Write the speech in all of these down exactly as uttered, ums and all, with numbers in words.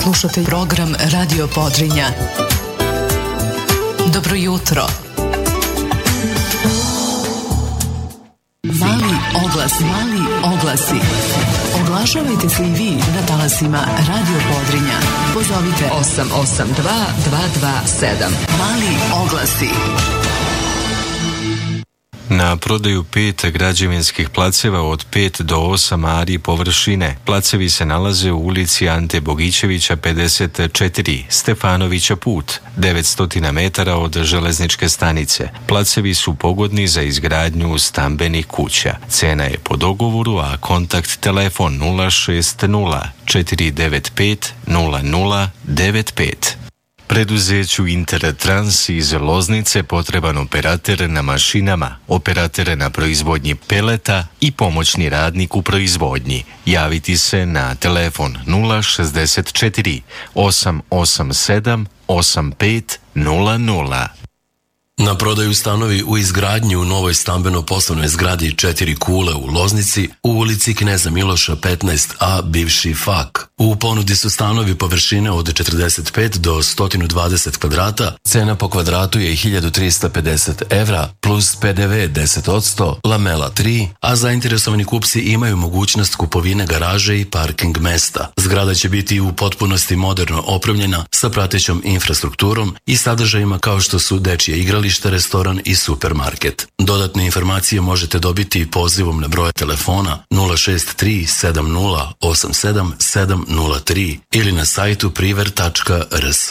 Slušate program Radio Podrinja. Dobro jutro. Mali oglas, mali oglasi. Oglašavajte se i vi na talasima Radio Podrinja. Pozovite osam osam dva dva dva sedam. Mali oglasi. Na prodaju pet građevinskih placeva od pet do osam ari površine. Placevi se nalaze u ulici Ante Bogićevića pedeset četiri, Stefanovića put, devetsto metara od železničke stanice. Placevi su pogodni za izgradnju stambenih kuća. Cena je po dogovoru, a kontakt telefon nula šest nula četiri devet pet nula nula devet pet. Preduzeću Intertrans iz Loznice potreban operater na mašinama, operater na proizvodnji peleta i pomoćni radnik u proizvodnji. Javiti se na telefon nula šezdeset četiri osam osam sedam osam pet nula nula. Na prodaju stanovi u izgradnji u novoj stambeno-poslovnoj zgradi Četiri kule u Loznici u ulici Kneza Miloša petnaest a, bivši Fak. U ponudi su stanovi površine od četrdeset pet do sto dvadeset kvadrata, cena po kvadratu je hiljadu trista pedeset evra plus pe de ve deset posto, lamela tri, a zainteresovani kupci imaju mogućnost kupovine garaže i parking mesta. Zgrada će biti u potpunosti moderno opremljena sa pratećom infrastrukturom i sadržajima kao što su dečje igralište, restoran i supermarket. Dodatne informacije možete dobiti pozivom na broj telefona nula šest tri sedam nula osam sedam sedam nula tri ili na sajtu priver tačka er es.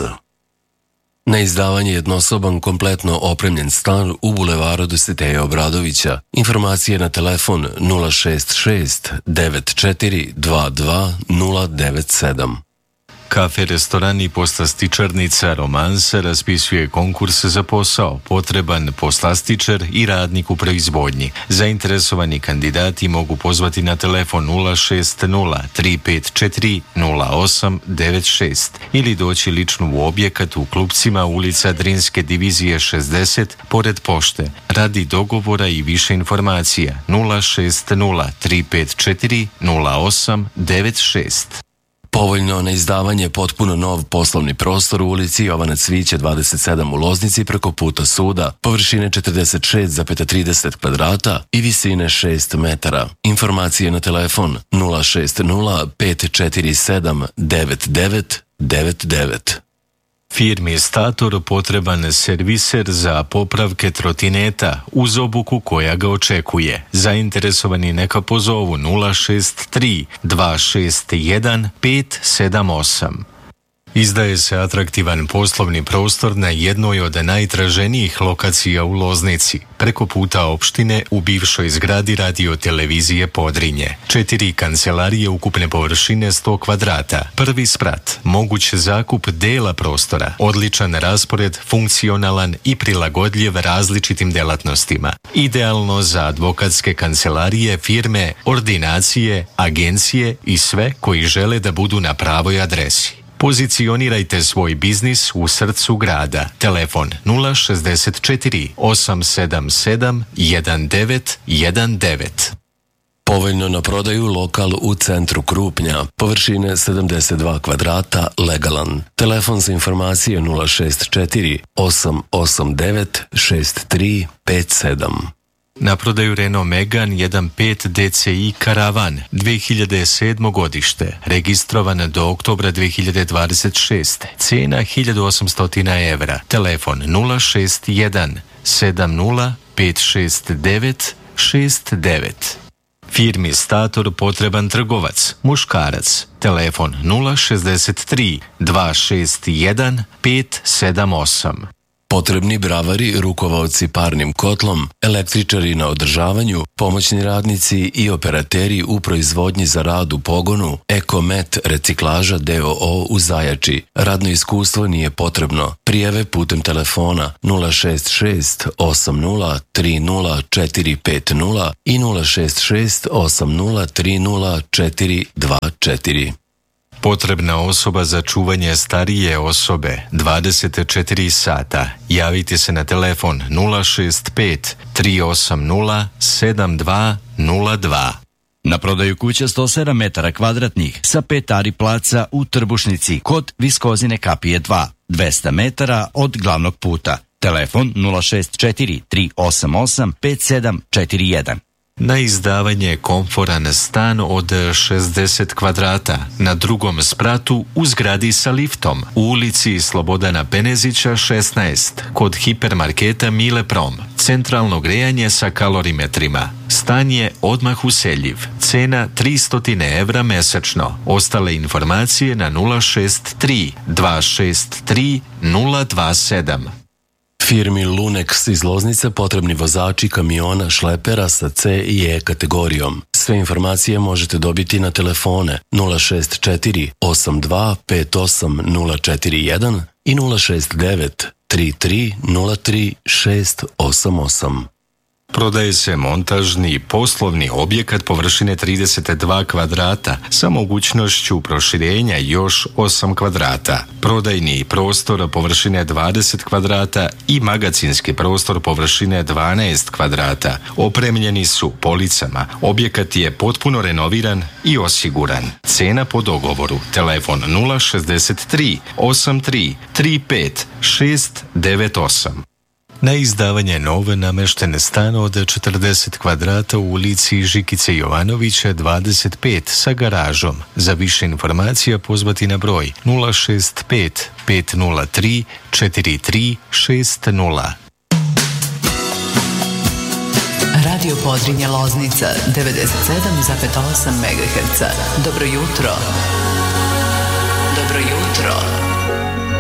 Na izdavanje jednosoban kompletno opremljen stan u bulevaru Dositeja Obradovića. Informacije na telefon nula šest šest devet četiri dva dva nula devet sedam. Kafe, restoran i poslastičarnica Romansa raspisuje konkurs za posao. Potreban poslastičar i radnik u proizvodnji. Zainteresovani kandidati mogu pozvati na telefon nula šest nula tri pet četiri nula osam devet šest ili doći lično u objekat u Klupcima, ulica Drinske divizije šezdeset, pored pošte. Radi dogovora i više informacija nula šest nula tri pet četiri nula osam devet šest. Povoljno na izdavanje potpuno nov poslovni prostor u ulici Jovana Cvića dvadeset sedam u Loznici preko puta suda, površine četrdeset šest zarez trideset kvadrata i visine šest metara. Informacije na telefon nula šest nula pet četiri sedam devet devet devet devet. Firmi Stator potreban serviser za popravke trotineta uz obuku koja ga očekuje. Zainteresovani neka pozovu nula šest tri dva šest jedan pet sedam osam. Izdaje se atraktivan poslovni prostor na jednoj od najtraženijih lokacija u Loznici, preko puta opštine u bivšoj zgradi Radio televizije Podrinje. Četiri kancelarije ukupne površine sto kvadrata, prvi sprat, moguć zakup dela prostora, odličan raspored, funkcionalan i prilagodljiv različitim delatnostima. Idealno za advokatske kancelarije, firme, ordinacije, agencije i sve koji žele da budu na pravoj adresi. Pozicionirajte svoj biznis u srcu grada. Telefon nula šezdeset četiri osam sedam sedam jedan devet jedan devet. Povoljno na prodaju lokal u centru Krupnja, površine sedamdeset dva kvadrata, legalan. Telefon za informacije nula šest četiri osam osam devet šest tri pet sedam. Na prodaju Renault Megane jedan pet D C I Karavan, dve hiljade sedmo godište, registrovan do oktobra dve hiljade dvadeset šeste. Cena hiljadu osamsto evra. Telefon nula šest jedan sedam nula pet šest devet šest devet. Firmi Stator potreban trgovac, muškarac. Telefon nula šezdeset tri dva šest jedan pet sedam osam. Potrebni bravari, rukovaoci parnim kotlom, električari na održavanju, pomoćni radnici i operateri u proizvodnji za rad u pogonu, Ekomet reciklaža d o o u Zajači. Radno iskustvo nije potrebno. Prijave putem telefona nula šest šest osam nula tri nula četiri pet nula i nula šest šest osam nula tri nula četiri dva četiri. Potrebna osoba za čuvanje starije osobe dvadeset četiri sata. Javite se na telefon nula šest pet tri osam nula sedam dva nula dva. Na prodaju kuća sto sedam metara kvadratnih sa pet ari placa u Trbušnici kod Viskozine kapije dva, dvesta metara od glavnog puta. Telefon nula šest četiri tri osam osam pet sedam četiri jedan. Na izdavanje komforan stan od šezdeset kvadrata na drugom spratu u zgradi sa liftom u ulici Slobodana Penezića šesnaest kod hipermarketa Mile Prom. Centralno grejanje sa kalorimetrima. Stan je odmah useljiv. Cena tristo evra mesečno. Ostale informacije na nula šest tri dva šest tri nula dva sedam. Firmi Lunex iz Loznice potrebni vozači kamiona šlepera sa C i E kategorijom. Sve informacije možete dobiti na telefone nula šest četiri osam dva pet osam nula četiri jedan i nula šest devet tri tri nula tri šest osam osam. Prodaje se montažni poslovni objekat površine trideset dva kvadrata sa mogućnošću proširenja još osam kvadrata. Prodajni prostor površine dvadeset kvadrata i magacinski prostor površine dvanaest kvadrata. Opremljeni su policama. Objekat je potpuno renoviran i osiguran. Cena po dogovoru. Telefon nula šest tri osam tri tri pet šest devet osam. Na izdavanje nove nameštene stan od četrdeset kvadrata u ulici Žikice Jovanovića dvadeset pet sa garažom. Za više informacija pozvati na broj nula šest pet pet nula tri četiri tri šest nula. Radio Podrinje Loznica devedeset sedam zarez osam megaherca. Dobro jutro. Dobro jutro.